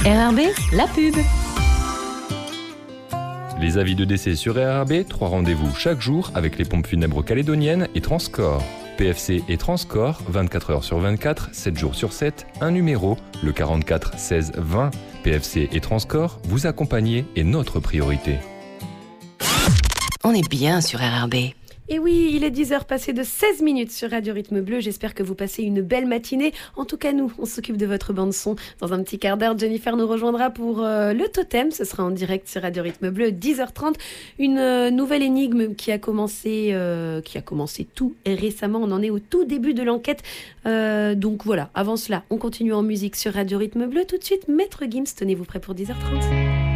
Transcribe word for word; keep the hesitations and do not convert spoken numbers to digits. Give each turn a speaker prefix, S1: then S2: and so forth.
S1: R R B, la pub.
S2: Les avis de décès sur R R B, trois rendez-vous chaque jour avec les pompes funèbres calédoniennes et Transcorps. P F C et Transcorps, vingt-quatre heures sur vingt-quatre, sept jours sur sept, un numéro, le quarante-quatre seize vingt. P F C et Transcorps, vous accompagner est notre priorité.
S1: On est bien sur R R B.
S3: Et oui, il est dix heures passées de seize minutes sur Radio Rythme Bleu. J'espère que vous passez une belle matinée. En tout cas, nous, on s'occupe de votre bande-son. Dans un petit quart d'heure, Jennifer nous rejoindra pour euh, le totem. Ce sera en direct sur Radio Rythme Bleu, dix heures trente. Une euh, nouvelle énigme qui a commencé, euh, qui a commencé tout récemment. On en est au tout début de l'enquête. Euh, donc voilà, avant cela, on continue en musique sur Radio Rythme Bleu. Tout de suite, Maître Gims, tenez-vous prêt pour dix heures trente.